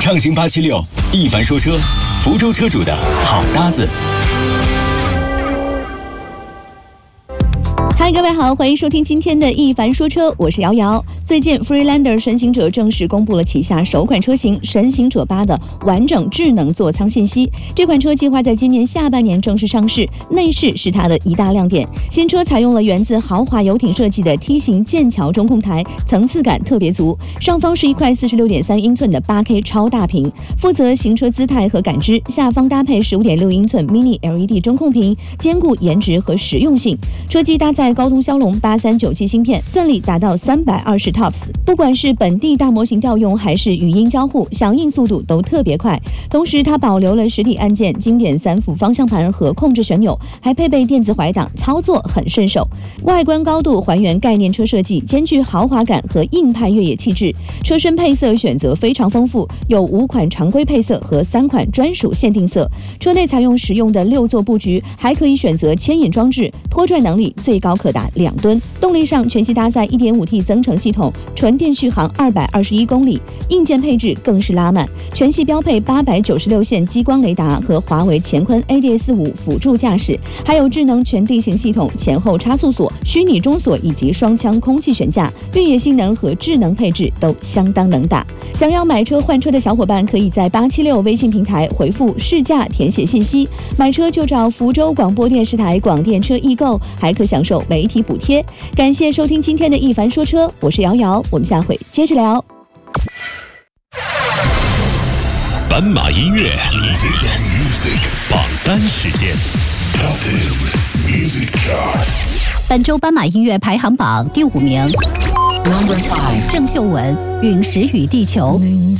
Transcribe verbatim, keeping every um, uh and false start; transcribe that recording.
畅行八七六，一凡说车，福州车主的好搭子。 嗨，各位好，欢迎收听今天的一凡说车，我是瑶瑶。最近 Freelander 神行者正式公布了旗下首款车型神行者八的完整智能座舱信息。这款车计划在今年下半年正式上市，内饰是它的一大亮点。新车采用了源自豪华游艇设计的梯形剑桥中控台，层次感特别足。上方是一块 四十六点三英寸的 八 K 超大屏，负责行车姿态和感知。下方搭配 十五点六英寸 Mini L E D 中控屏，兼顾颜值和实用性。车机搭载高通骁龙八三九七芯片，算力达到三百二十 T O P S， 不管是本地大模型调用还是语音交互，响应速度都特别快。同时，它保留了实体按键、经典三幅方向盘和控制旋钮，还配备电子怀档，操作很顺手。外观高度还原概念车设计，兼具豪华感和硬派越野气质。车身配色选择非常丰富，有五款常规配色和三款专属限定色。车内采用实用的六座布局，还可以选择牵引装置，拖拽能力最高可达两吨。动力上，全系搭载 一点五 T 增程系统，纯电续航二百二十一公里。硬件配置更是拉满，全系标配八百九十六线激光雷达和华为乾坤 A D S 五 辅助驾驶，还有智能全地形系统、前后差速锁、虚拟中锁以及双腔空气悬架，越野性能和智能配置都相当能打。想要买车换车的小伙伴，可以在八七六微信平台回复试驾填写信息，买车就找福州广播电视台广电车易购，还可享受媒体补贴。感谢收听今天的一凡说车，我是瑶瑶，我们下回接着聊。 斑马音乐榜单时间。 本周斑马音乐排行榜第五名，郑秀文《陨石与地球》。